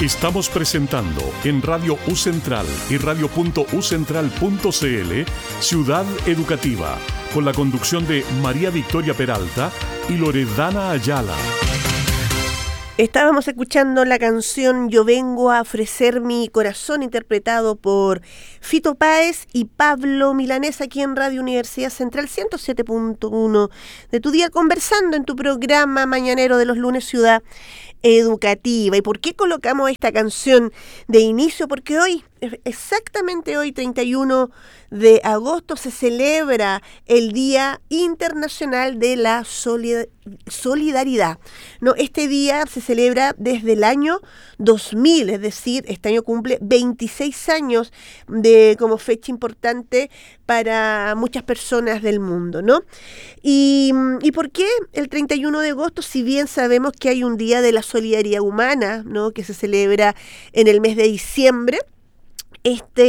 Estamos presentando en Radio U Central y radio.ucentral.cl Ciudad Educativa, con la conducción de María Victoria Peralta y Loredana Ayala. Estábamos escuchando la canción Yo vengo a ofrecer mi corazón, interpretado por Fito Páez y Pablo Milanés, aquí en Radio Universidad Central 107.1 de tu día, conversando en tu programa mañanero de los lunes Ciudad Educativa. ¿Y por qué colocamos esta canción de inicio? Porque hoy, exactamente hoy, 31 de agosto, se celebra el Día Internacional de la Solidaridad. No, este día se celebra desde el año 2000, es decir, este año cumple 26 años como fecha importante para muchas personas del mundo, ¿no? ¿Y por qué el 31 de agosto? Si bien sabemos que hay un Día de la Solidaridad Humana, ¿no?, que se celebra en el mes de diciembre, esta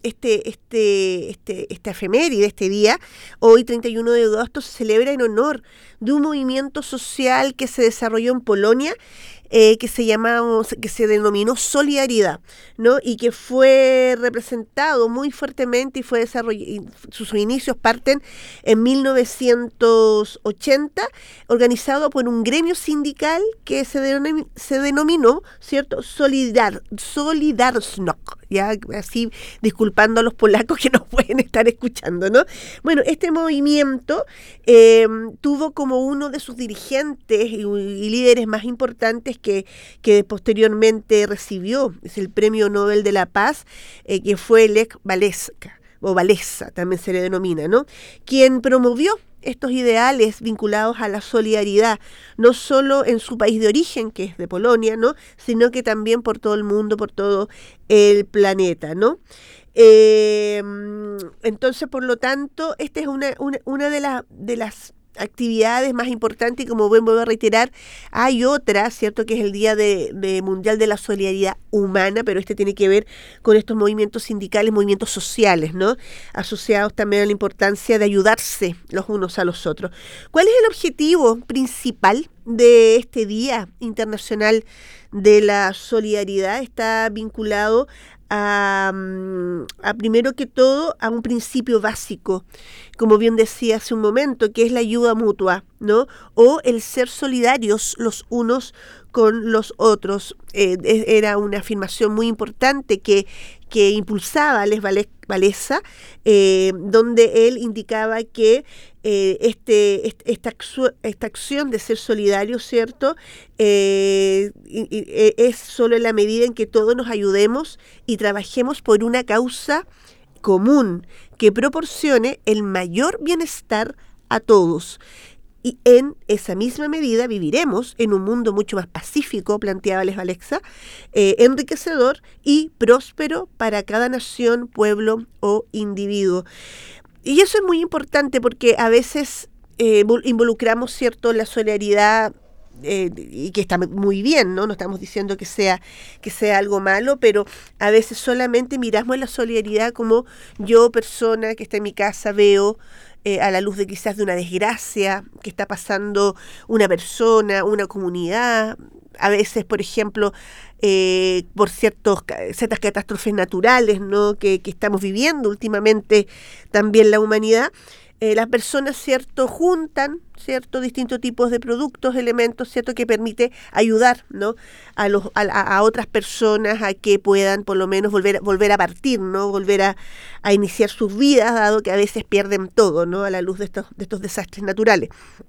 efeméride, este día, hoy 31 de agosto, se celebra en honor de un movimiento social que se desarrolló en Polonia, que se denominó Solidaridad, ¿no? Y que fue representado muy fuertemente y fue desarrollado, sus inicios parten en 1980, organizado por un gremio sindical que se denominó, ¿cierto?, Solidarnosc, ya así disculpando a los polacos que nos pueden estar escuchando, ¿no? Bueno, este movimiento tuvo como uno de sus dirigentes y líderes más importantes que posteriormente recibió el Premio Nobel de la Paz, que fue Lech Walesa, o Walesa también se le denomina, ¿no?, quien promovió estos ideales vinculados a la solidaridad, no solo en su país de origen, que es de Polonia, ¿no?, sino que también por todo el mundo, por todo el planeta, ¿no? Entonces, por lo tanto, esta es una de las actividades más importantes, y como vuelvo a reiterar, hay otra, ¿cierto?, que es el Día de Mundial de la Solidaridad Humana, pero este tiene que ver con estos movimientos sindicales, movimientos sociales, ¿no?, asociados también a la importancia de ayudarse los unos a los otros. ¿Cuál es el objetivo principal de este Día Internacional de la Solidaridad? Está vinculado a primero que todo a un principio básico, como bien decía hace un momento, que es la ayuda mutua, ¿no?, o el ser solidarios los unos con los otros. Era una afirmación muy importante que impulsaba Lech Walesa, donde él indicaba que esta acción de ser solidario, ¿cierto?, es solo en la medida en que todos nos ayudemos y trabajemos por una causa común que proporcione el mayor bienestar a todos. Y en esa misma medida viviremos en un mundo mucho más pacífico, planteaba Lech Walesa, enriquecedor y próspero para cada nación, pueblo o individuo. Y eso es muy importante porque a veces involucramos, ¿cierto?, la solidaridad, y que está muy bien, ¿no? No estamos diciendo que sea algo malo, pero a veces solamente miramos la solidaridad como yo, persona que está en mi casa, veo a la luz de quizás de una desgracia que está pasando una persona, una comunidad, a veces, por ejemplo, por ciertas catástrofes naturales, ¿no?, que estamos viviendo últimamente también la humanidad. Las personas, ¿cierto?, juntan, ¿cierto?, distintos tipos de productos, elementos, ¿cierto?, que permite ayudar, ¿no?, a otras personas a que puedan por lo menos volver a partir, ¿no?, volver a iniciar sus vidas, dado que a veces pierden todo, ¿no?, a la luz de estos desastres naturales.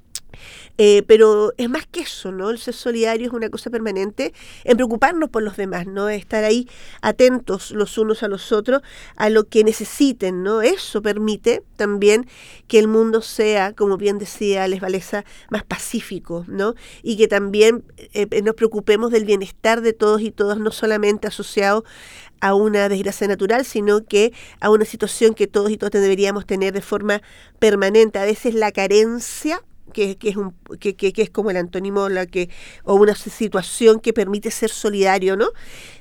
Pero es más que eso, ¿no? El ser solidario es una cosa permanente en preocuparnos por los demás, ¿no? Estar ahí atentos los unos a los otros, a lo que necesiten, ¿no? Eso permite también que el mundo sea, como bien decía Lech Walesa, más pacífico, ¿no? Y que también nos preocupemos del bienestar de todos y todas, no solamente asociado a una desgracia natural, sino que a una situación que todos y todas deberíamos tener de forma permanente. A veces la carencia, que es como el antónimo, o una situación que permite ser solidario, ¿no?,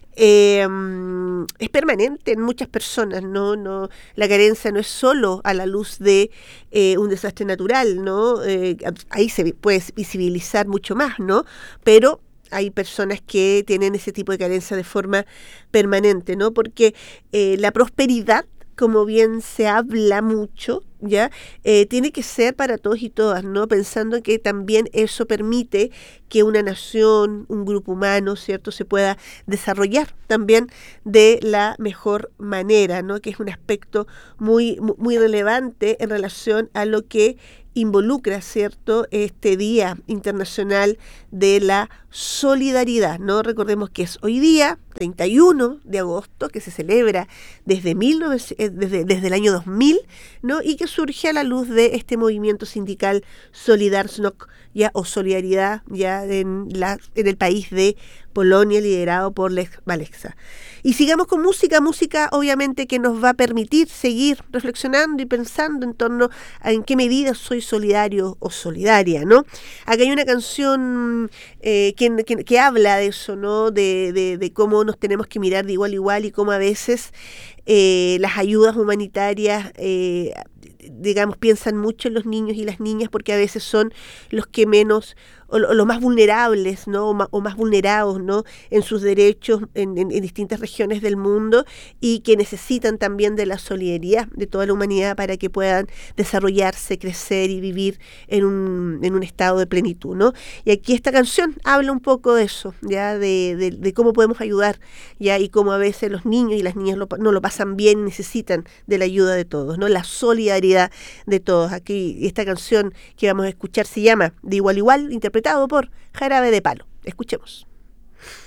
es permanente en muchas personas, no la carencia no es solo a la luz de un desastre natural, ¿no? Ahí se puede visibilizar mucho más, ¿no? Pero hay personas que tienen ese tipo de carencia de forma permanente, ¿no? Porque la prosperidad, como bien se habla mucho, ¿ya? Tiene que ser para todos y todas, ¿no? Pensando que también eso permite que una nación, un grupo humano, ¿cierto?, se pueda desarrollar también de la mejor manera, ¿no? Que es un aspecto muy relevante en relación a lo que involucra, ¿cierto?, este Día Internacional de la Solidaridad, ¿no? Recordemos que es hoy día, 31 de agosto, que se celebra desde el año 2000, ¿no? Y que surge a la luz de este movimiento sindical Solidarnosc, ya, o Solidaridad, ya, en el país de Polonia, liderado por Lech Wałęsa. Y sigamos con música obviamente que nos va a permitir seguir reflexionando y pensando en torno a en qué medida soy solidario o solidaria, ¿no? Acá hay una canción que habla de eso, ¿no? De cómo nos tenemos que mirar de igual a igual y cómo a veces las ayudas humanitarias, digamos, piensan mucho en los niños y las niñas porque a veces son los que menos o los más vulnerables, ¿no? O más vulnerados, ¿no?, en sus derechos en distintas regiones del mundo, y que necesitan también de la solidaridad de toda la humanidad para que puedan desarrollarse, crecer y vivir en un estado de plenitud, ¿no? Y aquí esta canción habla un poco de eso, ya, de cómo podemos ayudar, ya, y cómo a veces los niños y las niñas no lo pasan bien y necesitan de la ayuda de todos, ¿no? La solidaridad de todos. Aquí esta canción que vamos a escuchar se llama De igual a igual, interpretado por Jarabe de Palo. Escuchemos.